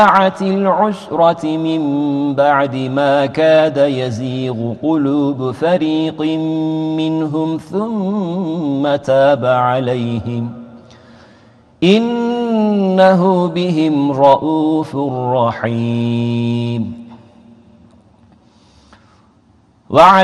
العسرة من بعد ما كاد يزيغ قلوب فريق منهم ثم تاب عليهم إنه بهم رءوف رحيم.